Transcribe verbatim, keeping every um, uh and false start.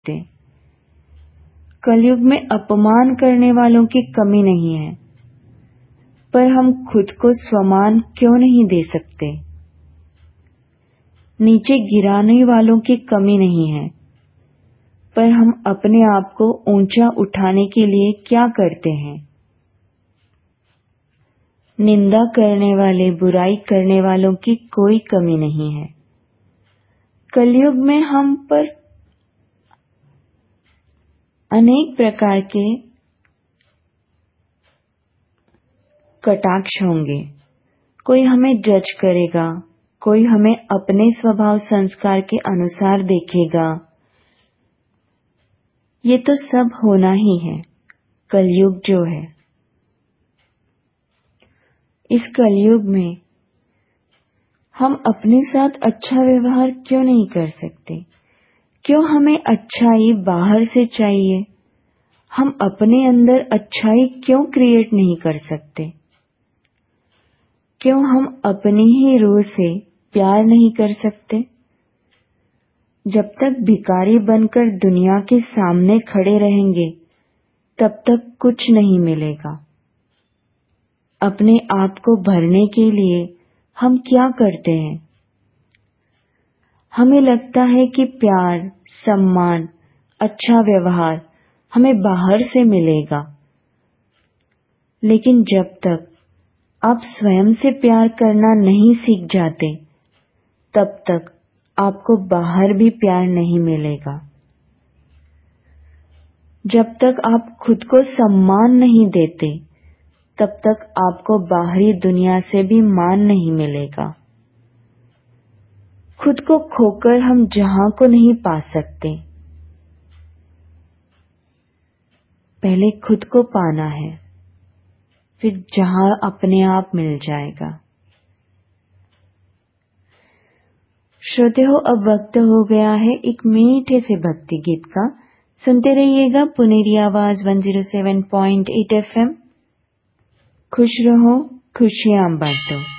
सकते। कलयुग में अपमान करने वालों की कमी नहीं है, पर हम खुद को स्वमान क्यों नहीं दे सकते। नीचे गिराने वालों की कमी नहीं है, पर हम अपने आप को ऊंचा उठाने के लिए क्या करते हैं। निंदा करने वाले, बुराई करने वालों की कोई कमी नहीं है। कलयुग में हम पर अनेक प्रकार के कटाक्ष होंगे। कोई हमें जज करेगा, कोई हमें अपने स्वभाव संस्कार के अनुसार देखेगा। ये तो सब होना ही है। कलयुग जो है, इस कलयुग में हम अपने साथ अच्छा व्यवहार क्यों नहीं कर सकते। क्यों हमें अच्छाई बाहर से चाहिए। हम अपने अंदर अच्छाई क्यों क्रिएट नहीं कर सकते। क्यों हम अपनी ही रूह से प्यार नहीं कर सकते। जब तक भिखारी बनकर दुनिया के सामने खड़े रहेंगे, तब तक कुछ नहीं मिलेगा। अपने आप को भरने के लिए हम क्या करते हैं। हमें लगता है कि प्यार, सम्मान, अच्छा व्यवहार हमें बाहर से मिलेगा, लेकिन जब तक आप स्वयं से प्यार करना नहीं सीख जाते, तब तक आपको बाहर भी प्यार नहीं मिलेगा। जब तक आप खुद को सम्मान नहीं देते, तब तक आपको बाहरी दुनिया से भी मान नहीं मिलेगा। खुद को खोकर हम जहां को नहीं पा सकते। पहले खुद को पाना है, फिर जहां अपने आप मिल जाएगा। श्रोतेहो, अब वक्त हो गया है एक मीठे से भक्ति गीत का। सुनते रहिएगा पुनेरी आवाज एक सौ सात पॉइंट आठ एफ एम। खुश रहो, खुशियां बांटो।